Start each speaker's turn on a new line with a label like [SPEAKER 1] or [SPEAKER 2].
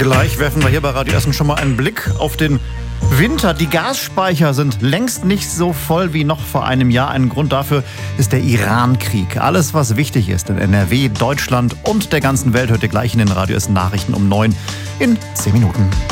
[SPEAKER 1] Gleich werfen wir hier bei Radio Essen schon mal einen Blick auf den Winter. Die Gasspeicher sind längst nicht so voll wie noch vor einem Jahr. Ein Grund dafür ist der Iran-Krieg. Alles, was wichtig ist in NRW, Deutschland und der ganzen Welt, hört ihr gleich in den Radio Essen Nachrichten um 9 in 10 Minuten.